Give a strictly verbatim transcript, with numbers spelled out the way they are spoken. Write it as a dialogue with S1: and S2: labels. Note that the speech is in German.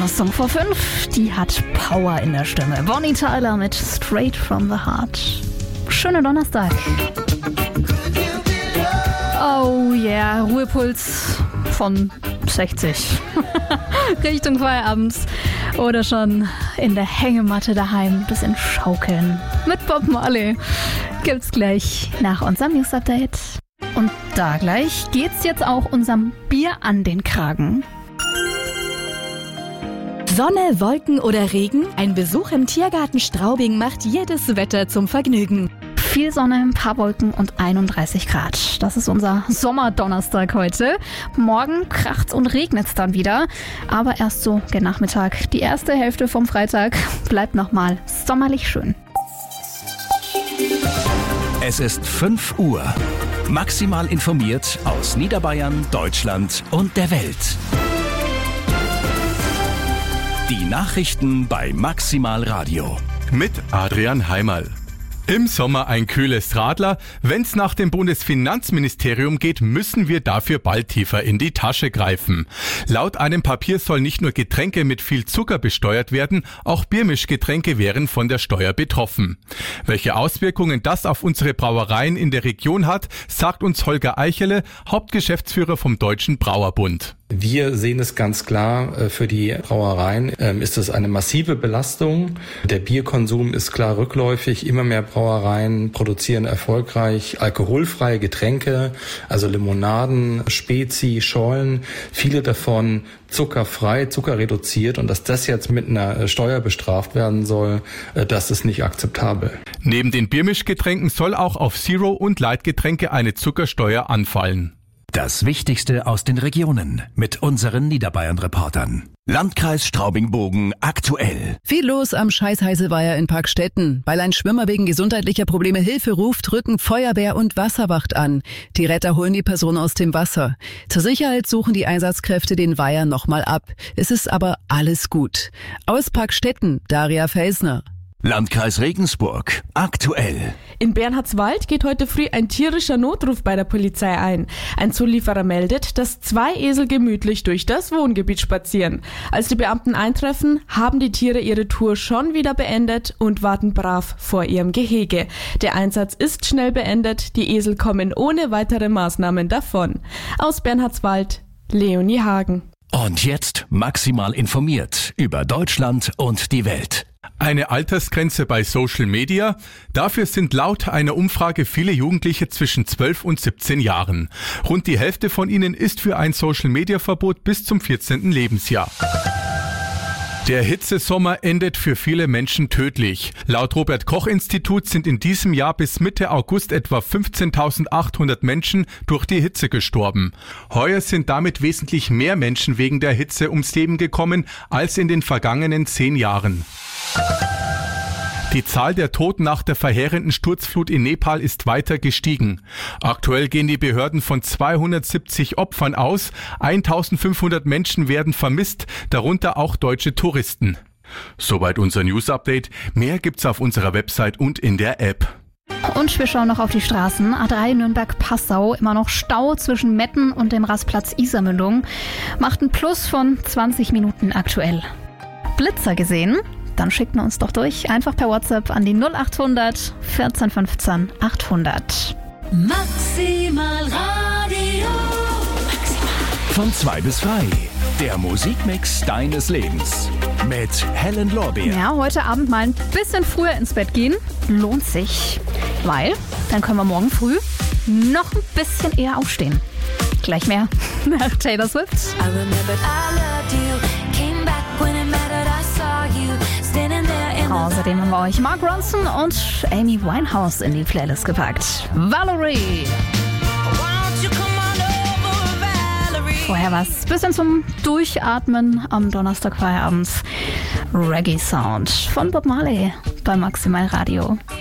S1: Song vor fünf, die hat Power in der Stimme. Bonnie Tyler mit Straight from the Heart. Schöner Donnerstag. Oh yeah, Ruhepuls von sechzig. Richtung Feierabend oder schon in der Hängematte daheim, bisschen schaukeln. Mit Bob Marley gibt's gleich nach unserem News Update. Und da gleich geht's jetzt auch unserem Bier an den Kragen.
S2: Sonne, Wolken oder Regen? Ein Besuch im Tiergarten Straubing macht jedes Wetter zum Vergnügen.
S1: Viel Sonne, ein paar Wolken und einunddreißig Grad. Das ist unser Sommerdonnerstag heute. Morgen kracht's und regnet's dann wieder. Aber erst so gen Nachmittag. Die erste Hälfte vom Freitag bleibt nochmal sommerlich schön.
S3: Es ist fünf Uhr. Maximal informiert aus Niederbayern, Deutschland und der Welt. Die Nachrichten bei Maximal Radio.
S4: Mit Adrian Heimerl. Im Sommer ein kühles Radler. Wenn's nach dem Bundesfinanzministerium geht, müssen wir dafür bald tiefer in die Tasche greifen. Laut einem Papier soll nicht nur Getränke mit viel Zucker besteuert werden, auch Biermischgetränke wären von der Steuer betroffen. Welche Auswirkungen das auf unsere Brauereien in der Region hat, sagt uns Holger Eichele, Hauptgeschäftsführer vom Deutschen Brauerbund.
S5: Wir sehen es ganz klar, für die Brauereien ist es eine massive Belastung. Der Bierkonsum ist klar rückläufig. Immer mehr Brauereien produzieren erfolgreich alkoholfreie Getränke, also Limonaden, Spezi, Schollen. Viele davon zuckerfrei, zuckerreduziert. Und dass das jetzt mit einer Steuer bestraft werden soll, das ist nicht akzeptabel.
S4: Neben den Biermischgetränken soll auch auf Zero- und Light-Getränke eine Zuckersteuer anfallen.
S3: Das Wichtigste aus den Regionen mit unseren Niederbayern-Reportern. Landkreis Straubing-Bogen aktuell.
S6: Viel los am Scheißheißelweiher in Parkstetten. Weil ein Schwimmer wegen gesundheitlicher Probleme Hilfe ruft, rücken Feuerwehr und Wasserwacht an. Die Retter holen die Person aus dem Wasser. Zur Sicherheit suchen die Einsatzkräfte den Weiher nochmal ab. Es ist aber alles gut. Aus Parkstetten, Daria Felsner.
S3: Landkreis Regensburg aktuell.
S7: In Bernhardswald geht heute früh ein tierischer Notruf bei der Polizei ein. Ein Zulieferer meldet, dass zwei Esel gemütlich durch das Wohngebiet spazieren. Als die Beamten eintreffen, haben die Tiere ihre Tour schon wieder beendet und warten brav vor ihrem Gehege. Der Einsatz ist schnell beendet, die Esel kommen ohne weitere Maßnahmen davon. Aus Bernhardswald, Leonie Hagen.
S3: Und jetzt maximal informiert über Deutschland und die Welt.
S4: Eine Altersgrenze bei Social Media? Dafür sind laut einer Umfrage viele Jugendliche zwischen zwölf und siebzehn Jahren. Rund die Hälfte von ihnen ist für ein Social-Media-Verbot bis zum vierzehnten Lebensjahr. Der Hitzesommer endet für viele Menschen tödlich. Laut Robert-Koch-Institut sind in diesem Jahr bis Mitte August etwa fünfzehntausendachthundert Menschen durch die Hitze gestorben. Heuer sind damit wesentlich mehr Menschen wegen der Hitze ums Leben gekommen als in den vergangenen zehn Jahren. Die Zahl der Toten nach der verheerenden Sturzflut in Nepal ist weiter gestiegen. Aktuell gehen die Behörden von zweihundertsiebzig Opfern aus. eintausendfünfhundert Menschen werden vermisst, darunter auch deutsche Touristen. Soweit unser News-Update. Mehr gibt's auf unserer Website und in der App.
S1: Und wir schauen noch auf die Straßen. A drei Nürnberg-Passau, immer noch Stau zwischen Metten und dem Rastplatz Isarmündung. Macht ein Plus von zwanzig Minuten aktuell. Blitzer gesehen? Dann schickt man uns doch durch. Einfach per WhatsApp an die null achthundert vierzehn fünfzehn achthundert.
S2: Maximal Radio.
S3: Von zwei bis drei. Der Musikmix deines Lebens. Mit Helen Lorbeer.
S1: Ja, heute Abend mal ein bisschen früher ins Bett gehen. Lohnt sich. Weil dann können wir morgen früh noch ein bisschen eher aufstehen. Gleich mehr nach Taylor Swift.
S2: I remembered I loved you. Came back when it mattered, I saw you. Standing there in the
S1: Außerdem haben wir euch Mark Ronson und Amy Winehouse in die Playlist gepackt. Valerie. Vorher was. Bisschen zum Durchatmen am Donnerstag Feierabend. Reggae Sound von Bob Marley bei Maximal Radio.